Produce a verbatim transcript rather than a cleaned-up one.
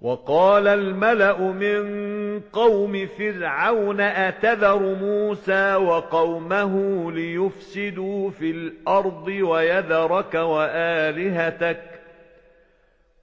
وقال الملأ من قوم فرعون أتذر موسى وقومه ليفسدوا في الأرض ويذرك وآلهتك